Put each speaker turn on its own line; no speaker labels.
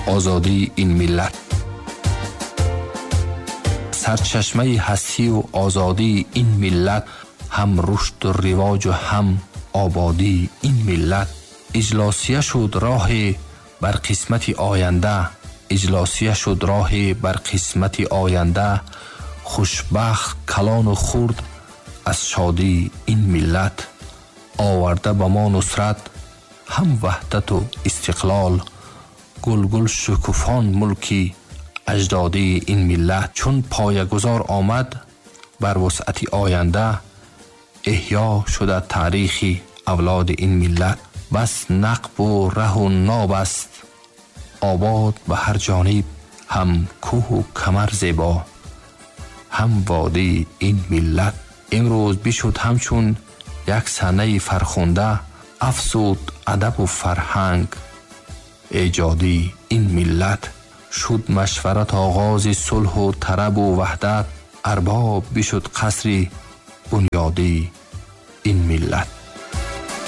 آزادی این ملت. سرچشمه هستی و آزادی این ملت، هم رشد و رواج و هم آبادی این ملت. اجلاسیه شد راه بر قسمت آینده، اجلاسیه شد راه بر قسمت آینده. خوشبخت کلان و خرد از شادی این ملت. آورده به ما نصرت هم وحدت و استقلال، گل شکوفان ملکی اجدادی این ملت. چون پایه‌گذار آمد بر وسعت آینده، احیا شده تاریخی اولاد این ملت. بس نقب و ره و ناب است آباد به هر جانب، هم کوه و کمر زیبا هم وادی این ملت. امروز بشد همچون یک صحنه فرخنده، افزود ادب و فرهنگ ایجادی این ملت. شد مشورت آغاز صلح و طرب و وحدت، ارباب بشد قصر بنیادی این ملت.